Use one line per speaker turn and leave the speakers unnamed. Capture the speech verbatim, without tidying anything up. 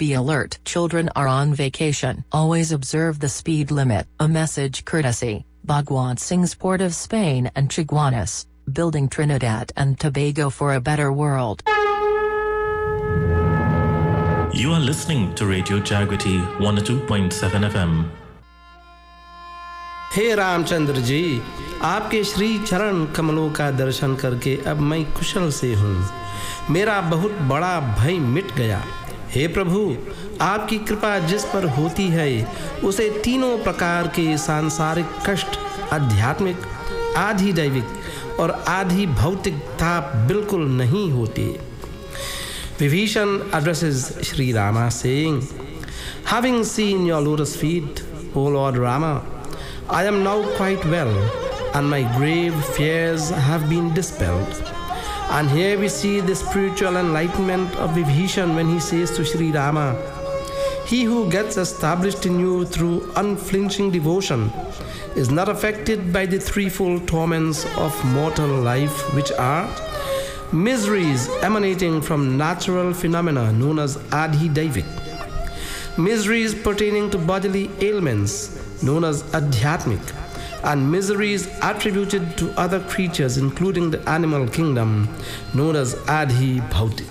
be alert. Children are on vacation. Always observe the speed limit. A message courtesy, Bhagwan Singh's Port of Spain and Chaguanas, building Trinidad and Tobago for a better world.
You are listening to Radio Jagriti one oh two point seven F M.
हे रामचंद्र जी, आपके श्री चरण कमलों का दर्शन करके अब मैं कुशल से हूँ। मेरा बहुत बड़ा भय मिट गया। हे प्रभु, आपकी कृपा जिस पर होती है उसे तीनों प्रकार के सांसारिक कष्ट, आध्यात्मिक, आधि दैविक और आधि भौतिक ताप बिल्कुल नहीं होते। Vibhishan addresses Sri Rama saying, having seen your lotus feet, O Lord Rama, I am now quite well, and my grave fears have been dispelled. And here we see the spiritual enlightenment of Vibhishan when he says to Sri Rama, he who gets established in you through unflinching devotion is not affected by the threefold torments of mortal life, which are miseries emanating from natural phenomena known as Adhi Daivik, miseries pertaining to bodily ailments known as Adhyatmic, and miseries attributed to other creatures including the animal kingdom known as Adhi Bhautik.